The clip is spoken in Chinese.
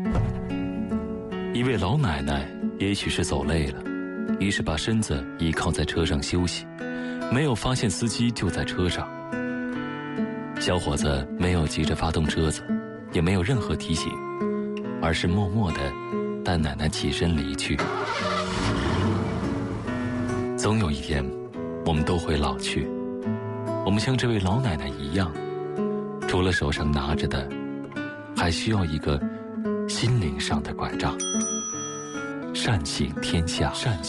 一位老奶奶也许是走累了，于是把身子倚靠在车上休息，没有发现司机就在车上。小伙子没有急着发动车子，也没有任何提醒，而是默默地带奶奶起身离去。总有一天，我们都会老去，我们像这位老奶奶一样，除了手上拿着的，还需要一个心灵上的拐杖。善行天下，